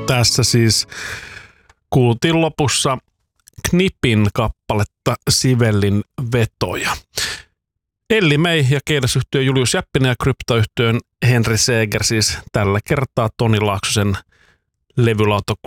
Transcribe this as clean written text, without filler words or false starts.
Tässä siis kuultiin lopussa Knipin kappaletta Sivellin vetoja. Elli May ja Keidäs-yhtiön Julius Jäppinen ja Krypta-yhtiön Henri Seeger siis tällä kertaa Toni Laaksosen levylauta